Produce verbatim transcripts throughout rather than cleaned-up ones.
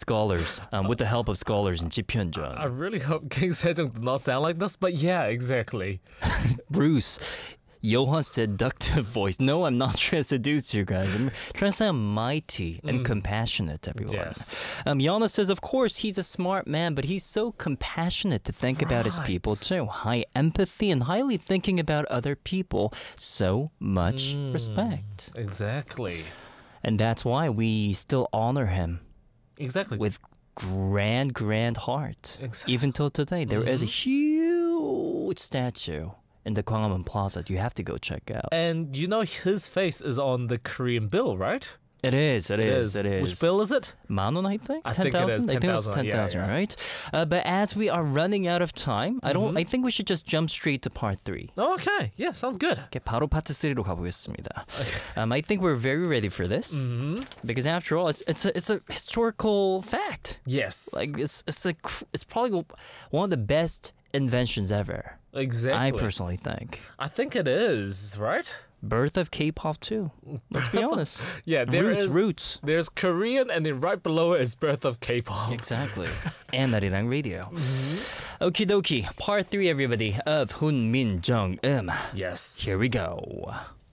scholars, um, with the help of scholars in Jipyeonjeon. I really hope King Sejong did not sound like this, but yeah, exactly. Bruce, Johan's seductive voice. No, I'm not trying to seduce you guys. I'm trying to sound mighty and Mm. compassionate, everyone. Yes. Um, Yana says, of course, he's a smart man, but he's so compassionate to think about his Right. people too. High empathy and highly thinking about other people. So much Mm. respect. Exactly. And that's why we still honor him Exactly. with grand, grand heart. Exactly. Even till today, there is a Mm-hmm. huge statue in the Gwanghwamun Plaza. You have to go check out. And you know his face is on the Korean bill, right? It is, it is, it is. Which bill is it? Manon, I think? I think it is ten thousand? I think it's ten thousand, ten thousand, yeah, yeah. right? Uh, but as we are running out of time, I don't. Mhm. I think we should just jump straight to part three. Oh, okay. Yeah, sounds good. Okay, 바로 파트 쓰리로 가보겠습니다. Um, I think we're very ready for this hmm because after all, it's it's a it's a historical fact. Yes. Like it's it's a cr- it's probably one of the best inventions ever. exactly. I personally think. I think it is, right? Birth of K-pop too. Let's be honest. Yeah, there roots, is- roots. There's Korean, and then right below it is birth of K-pop. Exactly. And Narirang Radio. Okie dokie. Part three, everybody, of Hun Min Jung Um. Yes. Here we go.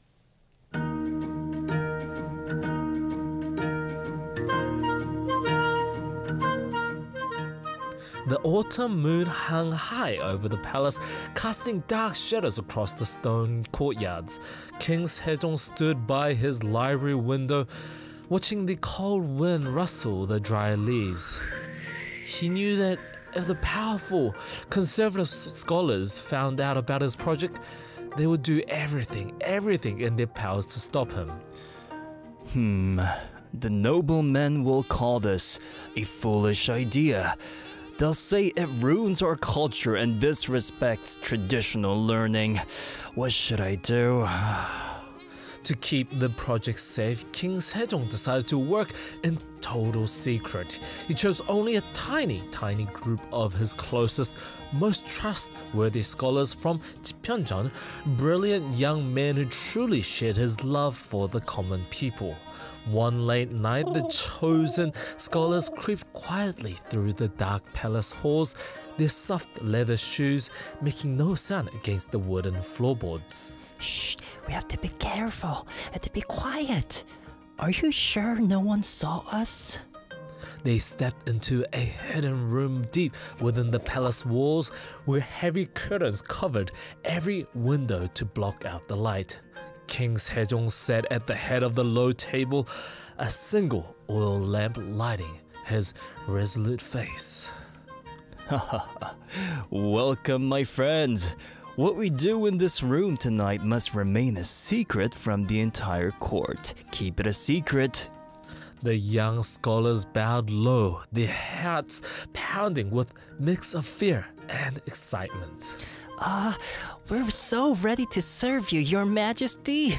The autumn moon hung high over the palace, casting dark shadows across the stone courtyards. King Sejong stood by his library window, watching the cold wind rustle the dry leaves. He knew that if the powerful conservative s- scholars found out about his project, they would do everything, everything in their powers to stop him. Hmm. The noblemen will call this a foolish idea. They'll say it ruins our culture and disrespects traditional learning. What should I do? To keep the project safe, King Sejong decided to work in total secret. He chose only a tiny, tiny group of his closest, most trustworthy scholars from Jipyeonjeon, brilliant young men who truly shared his love for the common people. One late night, the chosen scholars crept quietly through the dark palace halls, their soft leather shoes making no sound against the wooden floorboards. Shh, we have to be careful. Have to be quiet. Are you sure no one saw us? They stepped into a hidden room deep within the palace walls where heavy curtains covered every window to block out the light. King Sejong sat at the head of the low table, a single oil lamp lighting his resolute face. Welcome, my friends. What we do in this room tonight must remain a secret from the entire court. Keep it a secret. The young scholars bowed low, their hearts pounding with mix of fear and excitement. Ah, we're so ready to serve you, Your Majesty.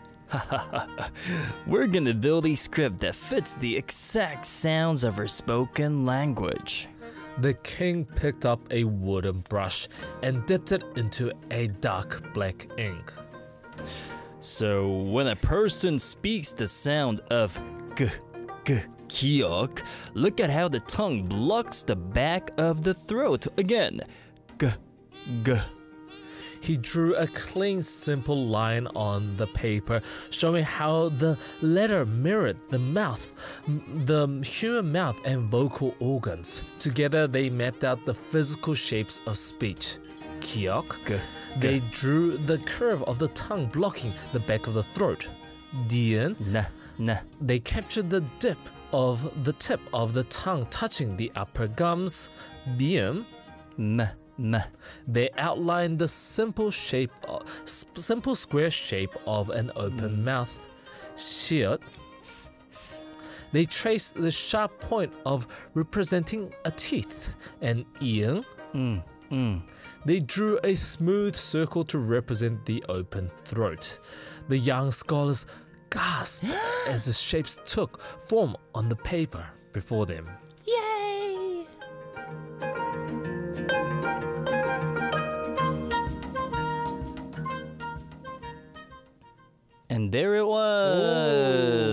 We're gonna build a script that fits the exact sounds of our spoken language. The king picked up a wooden brush and dipped it into a dark black ink. So when a person speaks the sound of g, g, kiok, look at how the tongue blocks the back of the throat. Again, g, g. He drew a clean, simple line on the paper, showing how the letter mirrored the mouth, m- the human mouth and vocal organs. Together, they mapped out the physical shapes of speech. Kiok. G, They g. drew the curve of the tongue blocking the back of the throat. Dien. Nah, nah. They captured the dip of the tip of the tongue touching the upper gums. Biem. M, m. They outlined the simple shape, of, simple square shape of an open mouth. Shiot. S, s. They traced the sharp point of representing a teeth. And Ian. Mm, mm. They drew a smooth circle to represent the open throat. The young scholars gasped as the shapes took form on the paper before them. Yay! And there it was.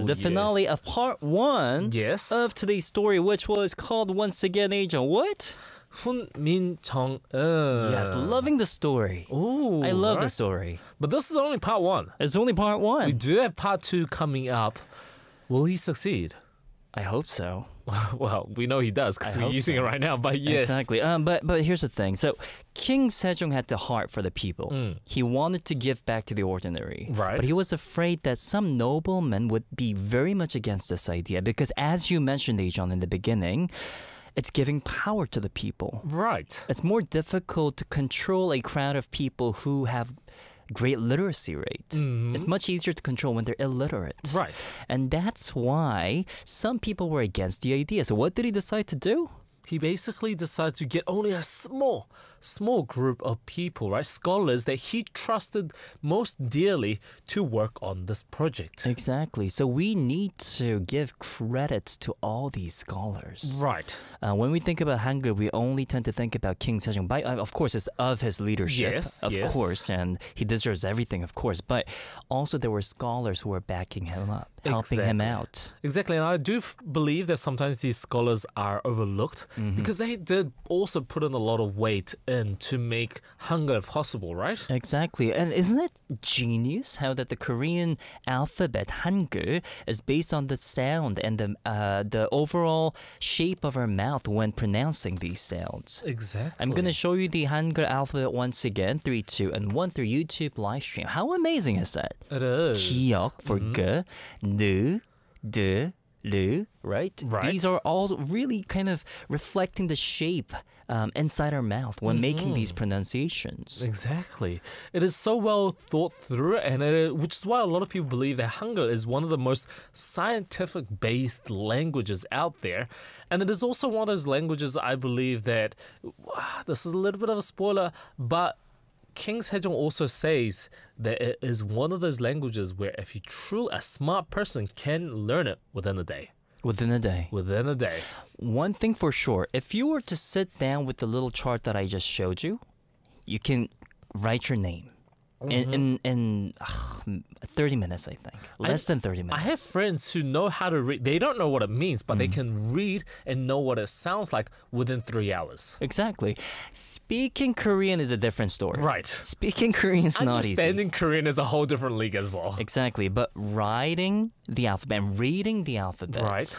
the yes. finale of part one Yes. of today's story, which was called once again, Agent. What? Hun Min Chong. Uh. Yes, loving the story. Ooh, I love right. the story. But this is only part one. It's only part We one. do have part two coming up. Will he succeed? I hope so. Well, we know he does because I we're hope using so. it right now. But yes, Exactly. Um, but but here's the thing. So King Sejong had the heart for the people. Mm. He wanted to give back to the ordinary. Right. But he was afraid that some noblemen would be very much against this idea because, as you mentioned, Ajon, in the beginning, it's giving power to the people. Right. It's more difficult to control a crowd of people who have great literacy rate. Mhm. It's much easier to control when they're illiterate. Right. And that's why some people were against the idea. So what did he decide to do? He basically decided to get only a small, small group of people, right? Scholars that he trusted most dearly to work on this project. Exactly. So we need to give credit to all these scholars. Right. Uh, when we think about Hangul, we only tend to think about King Sejong. By, uh, of course, it's of his leadership, Yes, of yes. course, and he deserves everything, of course. But also there were scholars who were backing him up, helping him Exactly. out. Exactly. And I do f- believe that sometimes these scholars are overlooked because they did also put in a lot of weight in to make hunger possible, right? Exactly. And isn't it genius how that the Korean alphabet, Hangul, is based on the sound and the, uh, the overall shape of our mouth when pronouncing these sounds? Exactly. I'm going to show you the Hangul alphabet once again, three, two, and one through YouTube live stream. How amazing is that? It is. Kiok for g, nu, de, lu, right? Right. These are all really kind of reflecting the shape um, inside our mouth when making these pronunciations. Exactly. It is so well thought through, and it, which is why a lot of people believe that Hangul is one of the most scientific-based languages out there. And it is also one of those languages I believe that, this is a little bit of a spoiler, but King Sejong also says that it is one of those languages where if you truly, a smart person can learn it within a day. Within a day. Within a day. One thing for sure, if you were to sit down with the little chart that I just showed you, you can write your name in in, in ugh, thirty minutes, I think. Less than thirty I minutes. have friends who know how to read. They don't know what it means, but they can read and know what it sounds like within three hours. Exactly. Speaking Korean is a different story. Right. Speaking Korean is not easy. Understanding Korean is a whole different league as well. Exactly. But writing the alphabet and reading the alphabet Right.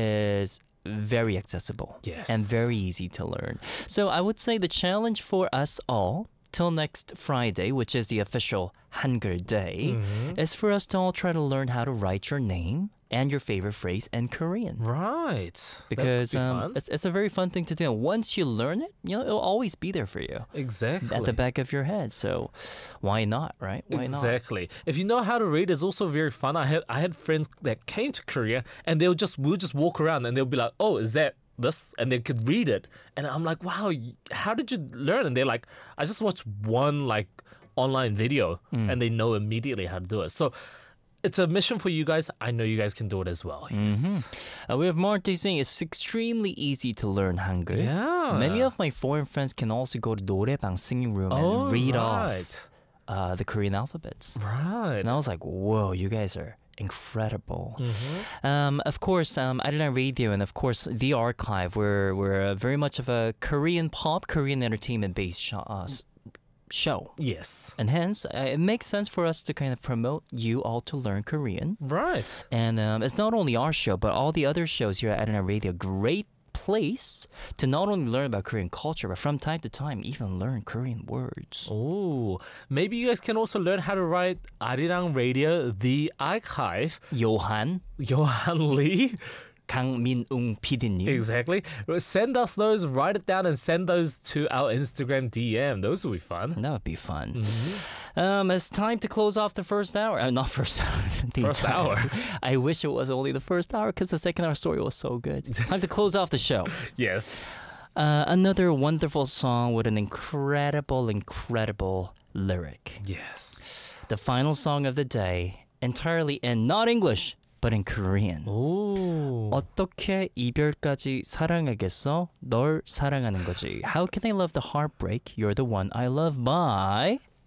is very accessible Yes. and very easy to learn. So I would say the challenge for us all till next Friday, which is the official Hangul Day, Mm-hmm. is for us to all try to learn how to write your name and your favorite phrase in Korean. Right. Because that could be um, fun. it's, it's a very fun thing to do. Once you learn it, you know, it'll always be there for you Exactly. at the back of your head. So why not, right? Why not? Exactly. If you know how to read, it's also very fun. I had I had friends that came to Korea and they'll just we'll just walk around and they'll be like, "Oh, is that this?" And they could read it. And I'm like, "Wow, y- how did you learn?" And they're like, "I just watched one like online video Mm. and they know immediately how to do it." So it's a mission for you guys. I know you guys can do it as well. Yes. Uh, we have Marty saying it's extremely easy to learn Hangul. Yeah. Many of my foreign friends can also go to 노래방 singing room and Oh, read right. off uh, the Korean alphabets. Right. And I was like, whoa, you guys are incredible. Mm-hmm. Um, of course, um, Arirang Radio and of course the archive. We're we're uh, very much of a Korean pop, Korean entertainment based show, uh, s- show. Yes. And hence, uh, it makes sense for us to kind of promote you all to learn Korean. Right. And um, it's not only our show, but all the other shows here at Arirang Radio. Great place to not only learn about Korean culture, but from time to time, even learn Korean words. Oh, maybe you guys can also learn how to write Arirang Radio, the archive. Johan, Johan Lee. 강민웅 피디님. Exactly. Send us those, write it down, and send those to our Instagram D M. Those will be fun. That would be fun. Um, it's time to close off the first hour. Uh, not first hour. the First entire- hour. I wish it was only the first hour because the second hour story was so good. Time to close off the show. Yes. Uh, another wonderful song with an incredible, incredible lyric. Yes. The final song of the day, entirely in not English, but in Korean. Oh. 어떻게 이별까지 사랑하겠어? 널 사랑하는 거지. How can I love the heartbreak? You're the one I love by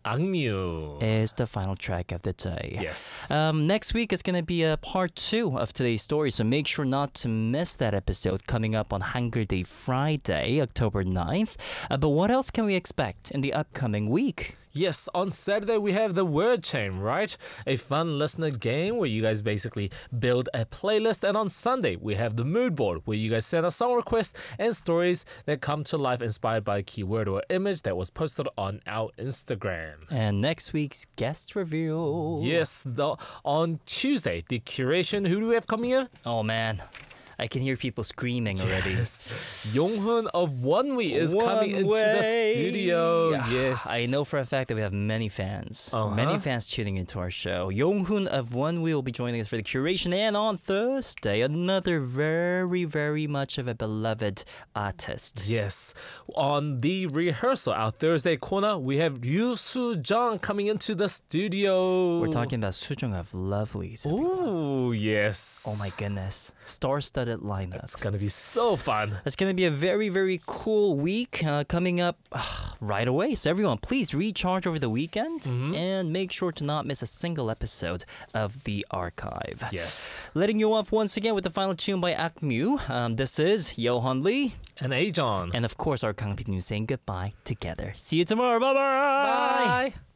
Angmyu. is the final track of the day. Yes. Um, next week is going to be a part two of today's story, so make sure not to miss that episode coming up on Hangul Day Friday, October ninth. Uh, but what else can we expect in the upcoming week? Yes, on Saturday we have the word chain, right? A fun listener game where you guys basically build a playlist. And on Sunday we have the mood board where you guys send us song requests and stories that come to life inspired by a keyword or image that was posted on our Instagram. And next week's guest reveal. Yes, the, on Tuesday, the curation, who do we have coming in? Oh man, I can hear people screaming already. Yes. Yonghoon of Onewe is coming into the studio. Yeah, Yes. I know for a fact that we have many fans. Uh-huh. Many fans tuning into our show. Yonghoon of Onewe will be joining us for the curation. And on Thursday, another very, very much of a beloved artist. Yes. On the rehearsal, our Thursday corner, we have Ryu Soo-jung coming into the studio. We're talking about Soo-jung of Lovelies. everyone. Ooh, yes. Oh my goodness. Star-studded lineup. It's gonna be so fun. It's going to be a very, very cool week uh, coming up uh, right away. So everyone, please recharge over the weekend and make sure to not miss a single episode of the archive. Yes. Letting you off once again with the final tune by Akmu. Um, this is Yohan Lee. And Ajon. And of course, our Kang Pik News saying goodbye together. See you tomorrow. Bye-bye. Bye.